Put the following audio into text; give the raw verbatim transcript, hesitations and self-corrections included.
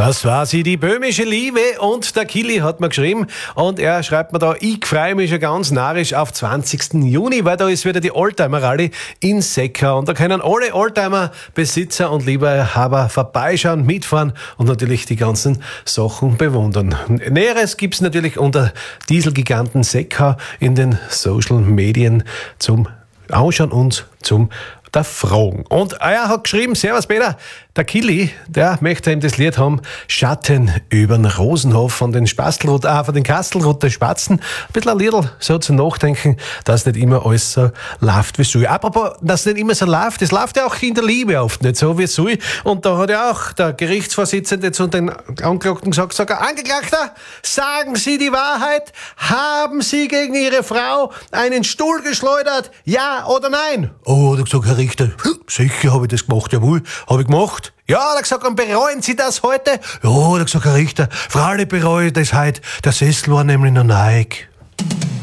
Das war sie, die böhmische Liebe, und der Kili hat mir geschrieben und er schreibt mir da, ich freue mich schon ganz narrisch auf zwanzigsten Juni, weil da ist wieder die Oldtimer-Rallye in Seckau und da können alle Oldtimer-Besitzer und Liebhaber vorbeischauen, mitfahren und natürlich die ganzen Sachen bewundern. Näheres gibt's natürlich unter Dieselgiganten Seckau in den Social-Medien zum Anschauen und zum der Fragen. Und er hat geschrieben, servus Peter, der Kili, der möchte ihm das Lied haben, Schatten über den Rosenhof von den Spastelrut, ah, von den Kastelruther Spatzen. Ein bisschen ein Liedl so zum Nachdenken, dass nicht immer alles so läuft wie soll. Apropos, dass nicht immer so läuft, das läuft ja auch in der Liebe oft nicht so wie soll. Und da hat ja auch der Gerichtsvorsitzende zu den Angeklagten gesagt, sagt er, Angeklagter, sagen Sie die Wahrheit, haben Sie gegen Ihre Frau einen Stuhl geschleudert, ja oder nein? Oh, hat er gesagt, Herr Richter, sicher habe ich das gemacht, jawohl, habe ich gemacht. Ja, hat er gesagt, und bereuen Sie das heute? Ja, hat er gesagt, Herr Richter, freilich bereue ich das heute, der Sessel war nämlich noch neu.